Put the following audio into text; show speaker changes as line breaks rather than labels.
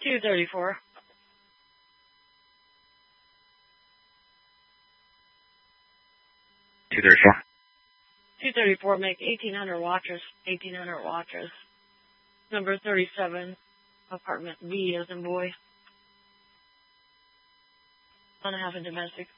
234.
234.
234, make 1,800 watches. 1,800 watches. Number 37, apartment B as in boy. 1.5 in domestic.